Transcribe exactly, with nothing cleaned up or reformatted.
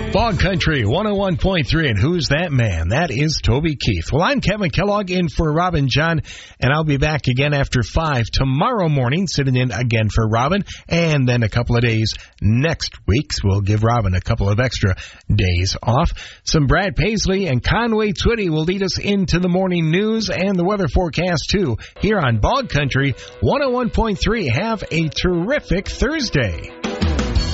Bog Country one oh one point three, and who's that man? That is Toby Keith. Well, I'm Kevin Kellogg in for Robin John, and I'll be back again after five tomorrow morning, sitting in again for Robin, and then a couple of days next week. So we'll give Robin a couple of extra days off. Some Brad Paisley and Conway Twitty will lead us into the morning news and the weather forecast, too, here on Bog Country one oh one point three. Have a terrific Thursday.